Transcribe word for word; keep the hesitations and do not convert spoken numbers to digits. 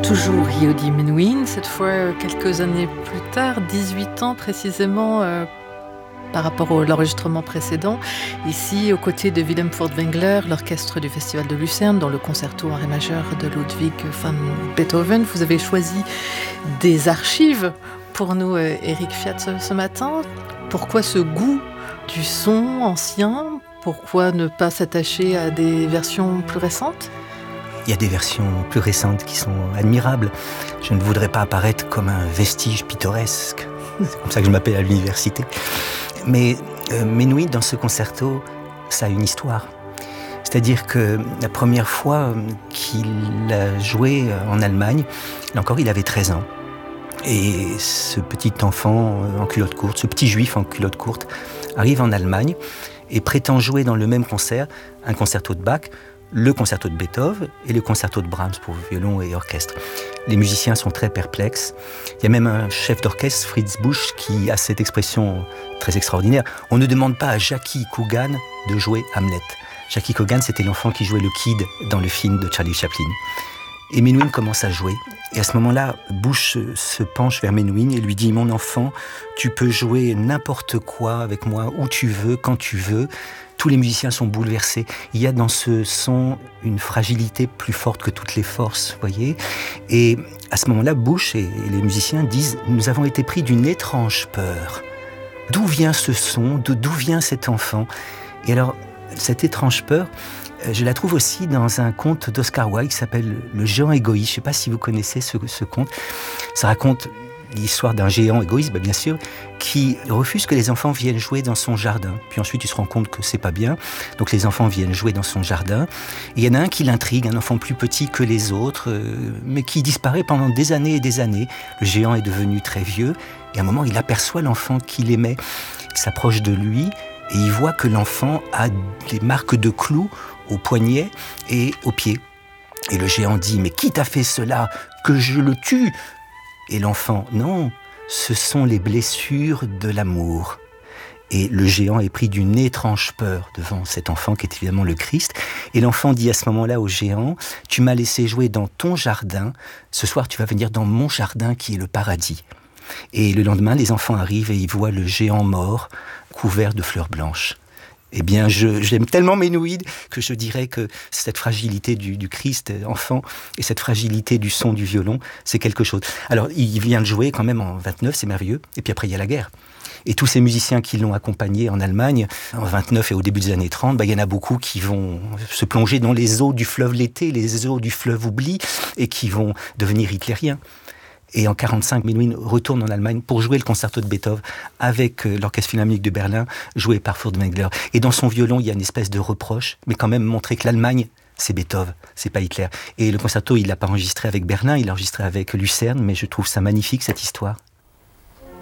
Toujours Yehudi Menuhin, cette fois quelques années plus tard, dix-huit ans précisément euh, par rapport à l'enregistrement précédent. Ici, aux côtés de Willem Furtwängler, l'orchestre du Festival de Lucerne, dans le concerto en ré majeur de Ludwig van Beethoven. Vous avez choisi des archives pour nous, euh, Eric Fiat, ce, ce matin. Pourquoi ce goût du son ancien ? Pourquoi ne pas s'attacher à des versions plus récentes ? Il y a des versions plus récentes qui sont admirables. Je ne voudrais pas apparaître comme un vestige pittoresque. C'est comme ça que je m'appelle à l'université. Mais euh, Menuhin, dans ce concerto, ça a une histoire. C'est-à-dire que la première fois qu'il a joué en Allemagne, là encore, il avait treize ans. Et ce petit enfant en culotte courte, ce petit juif en culotte courte, arrive en Allemagne et prétend jouer dans le même concert un concerto de Bach, le concerto de Beethoven et le concerto de Brahms pour violon et orchestre. Les musiciens sont très perplexes. Il y a même un chef d'orchestre, Fritz Busch, qui a cette expression très extraordinaire. On ne demande pas à Jackie Coogan de jouer Hamlet. Jackie Coogan, c'était l'enfant qui jouait le Kid dans le film de Charlie Chaplin. Et Menuhin commence à jouer. Et à ce moment-là, Busch se penche vers Menuhin et lui dit « Mon enfant, tu peux jouer n'importe quoi avec moi, où tu veux, quand tu veux. » Tous les musiciens sont bouleversés. Il y a dans ce son une fragilité plus forte que toutes les forces, voyez. Et à ce moment-là, Busch et les musiciens disent « Nous avons été pris d'une étrange peur. D'où vient ce son ? D'où vient cet enfant ?» Et alors, cette étrange peur, je la trouve aussi dans un conte d'Oscar Wilde qui s'appelle « Le géant égoïste ». Je ne sais pas si vous connaissez ce, ce conte. Ça raconte l'histoire d'un géant égoïste, bah bien sûr, qui refuse que les enfants viennent jouer dans son jardin. Puis ensuite, il se rend compte que c'est pas bien. Donc les enfants viennent jouer dans son jardin. Et il y en a un qui l'intrigue, un enfant plus petit que les autres, euh, mais qui disparaît pendant des années et des années. Le géant est devenu très vieux. Et à un moment, il aperçoit l'enfant qu'il aimait. Il s'approche de lui et il voit que l'enfant a des marques de clous au poignet et aux pieds. Et le géant dit « Mais qui t'a fait cela ? Que je le tue !» Et l'enfant, non, ce sont les blessures de l'amour. Et le géant est pris d'une étrange peur devant cet enfant qui est évidemment le Christ. Et l'enfant dit à ce moment-là au géant, tu m'as laissé jouer dans ton jardin, ce soir tu vas venir dans mon jardin qui est le paradis. Et le lendemain, les enfants arrivent et ils voient le géant mort, couvert de fleurs blanches. Eh bien, je, j'aime tellement Menuhin que je dirais que cette fragilité du, du Christ enfant et cette fragilité du son du violon, c'est quelque chose. Alors, il vient de jouer quand même en vingt-neuf, c'est merveilleux. Et puis après, il y a la guerre. Et tous ces musiciens qui l'ont accompagné en Allemagne, en vingt-neuf et au début des années trente, bah, il y en a beaucoup qui vont se plonger dans les eaux du fleuve Lété, les eaux du fleuve Oubli, et qui vont devenir hitlériens. Et en quarante-cinq, Menuhin retourne en Allemagne pour jouer le concerto de Beethoven avec l'Orchestre Philharmonique de Berlin, joué par Furtwängler. Et dans son violon, il y a une espèce de reproche, mais quand même montrer que l'Allemagne, c'est Beethoven, c'est pas Hitler. Et le concerto, il l'a pas enregistré avec Berlin, il l'a enregistré avec Lucerne, mais je trouve ça magnifique, cette histoire.